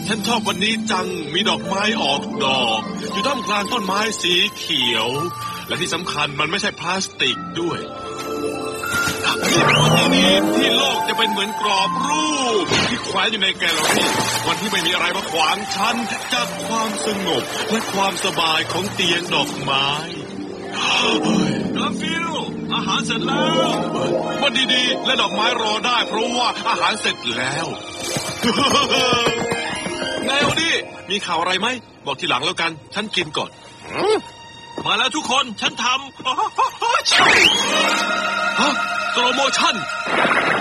ฉันชอบวันนี้จังมีดอกไม้ออกดอกอยู่ท่ามกลางต้นไม้สีเขียวและที่สำคัญมันไม่ใช่พลาสติกด้วยนี่เป็นวันดีๆที่โลกจะเป็นเหมือนกรอบรูปที่แขวนอยู่ในแกลเลอรี่วันที่ไม่มีอะไรมาขวางฉันจากความสงบและความสบายของเตียงดอกไม้กาฟิลอาหารเสร็จแล้ววันดีๆและดอกไม้รอได้เพราะว่าอาหารเสร็จแล้วไงวะดิมีข่าวอะไรไหมบอกทีหลังแล้วกันฉันกินก่อนมาแล้วทุกคนฉันทำฮะโปรโมชั่น